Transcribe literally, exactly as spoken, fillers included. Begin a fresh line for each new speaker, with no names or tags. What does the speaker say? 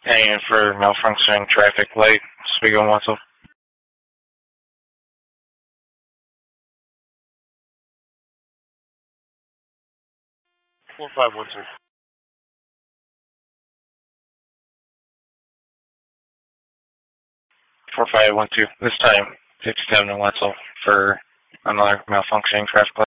Hanging for malfunctioning traffic light, Spiegel and Wetzel.
four five one two.
four five one two. This time, fifty-seven and Wetzel for another malfunctioning traffic light.